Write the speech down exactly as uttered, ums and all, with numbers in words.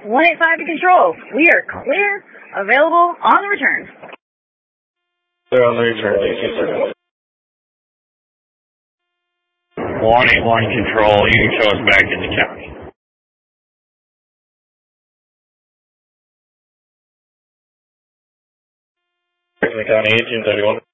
one eight five to control. We are clear, available, on the return. They're on the return, D C Circle. one eight one control, you can show us back in the county. County eighteen thirty-one.